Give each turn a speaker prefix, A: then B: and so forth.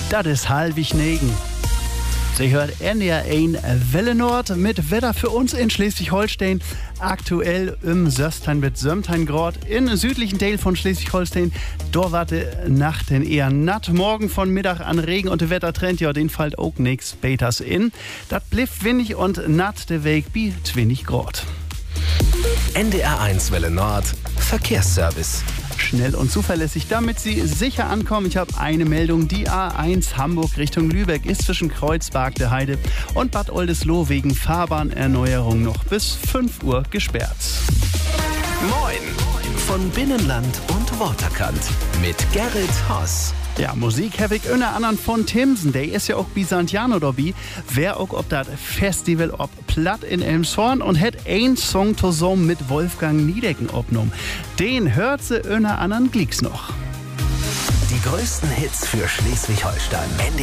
A: Das ist halbig Negen. Sie hört NDR 1 Welle Nord mit Wetter für uns in Schleswig-Holstein. Aktuell im Söstern mit 17 Grad. Im südlichen Teil von Schleswig-Holstein, da war die Nacht eher natt. Morgen von Mittag an Regen und der Wettertrend, ja, den fällt auch nix späters in. Das bleibt windig und natt, der Weg bei 20 Grad.
B: NDR 1 Welle Nord Verkehrsservice.
A: Schnell und zuverlässig, damit Sie sicher ankommen. Ich habe eine Meldung. Die A1 Hamburg Richtung Lübeck ist zwischen Kreuzberg der Heide und Bad Oldesloe wegen Fahrbahnerneuerung noch bis 5 Uhr gesperrt.
B: Moin von Binnenland und Waterkant mit Gerrit Hoss.
A: Ja, Musik habe ich unter anderem von Timsen. Der ist ja auch bei Santiano dabei. Wer auch ob das Festival ob Platt in Elmshorn und hat ein Song zusammen mit Wolfgang Niedecken aufgenommen. Den hört sie unter anderem Glicks noch.
B: Die größten Hits für Schleswig-Holstein.